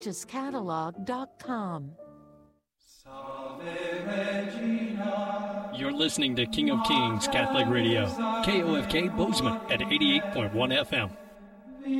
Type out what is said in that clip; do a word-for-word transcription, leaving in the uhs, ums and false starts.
catalog dot com. You're listening to King of Kings Catholic Radio, K O F K Bozeman at eighty-eight point one F M.